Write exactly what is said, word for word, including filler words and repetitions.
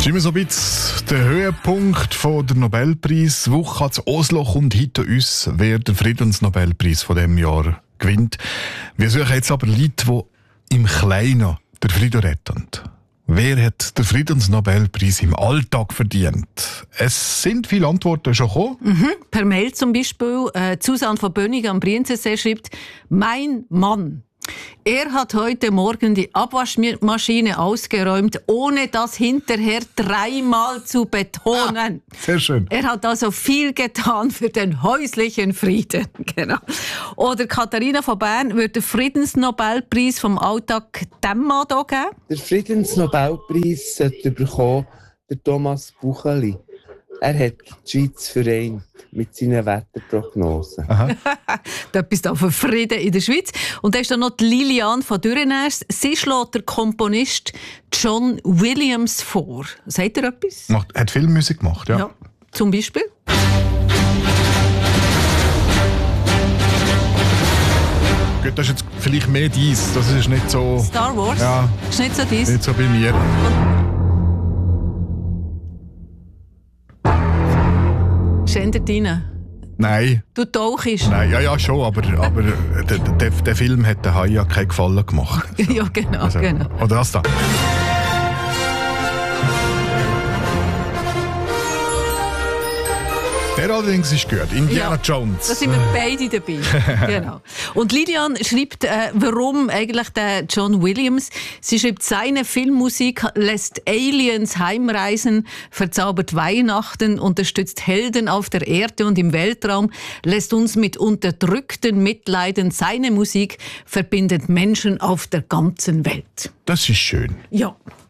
ist immer so ein bisschen der Höhepunkt von der Nobelpreiswoche. Zu Oslo kommt hinter uns, wer den Friedensnobelpreis von diesem Jahr gewinnt. Wir suchen jetzt aber Leute, die im Kleinen den Frieden retten. Wer hat den Friedensnobelpreis im Alltag verdient? Es sind viele Antworten schon gekommen. Mhm. Per Mail zum Beispiel. Äh, Susanne von Bönig am Brienzersee schreibt: Mein Mann. Er hat heute Morgen die Abwaschmaschine ausgeräumt, ohne das hinterher dreimal zu betonen. Ah, sehr schön. Er hat also viel getan für den häuslichen Frieden. Genau. Oder Katharina von Bern wird den Friedensnobelpreis vom Alltag dem Mann hier geben. Der Friedensnobelpreis sollte bekommen der Thomas Bucheli. Er hat die Schweiz vereint mit seinen Wetterprognosen. Etwas da für Frieden in der Schweiz. Und da ist dann noch die Lilian von Dürrenäs. Sie schlägt der Komponist John Williams vor. Sagt ihr etwas? Macht, hat viel Musik gemacht, ja. Ja. Zum Beispiel? Gut, das ist jetzt vielleicht mehr dies. Das ist nicht so... Star Wars? Ja. Ist nicht so dies? Nicht so bei mir. Schändert rein. Nein. Du tauchst. Nein, ja, ja, schon, aber, aber der, der, der Film hat den Hai ja keinen Gefallen gemacht. So. Ja, genau, Also, genau. Oder das da. Der allerdings ist gut. Indiana Ja, Jones. Da sind wir beide dabei. Genau. Und Lilian schreibt, äh, warum eigentlich der John Williams. Sie schreibt, seine Filmmusik lässt Aliens heimreisen, verzaubert Weihnachten, unterstützt Helden auf der Erde und im Weltraum, lässt uns mit Unterdrückten mitleiden. Seine Musik verbindet Menschen auf der ganzen Welt. Das ist schön. Ja.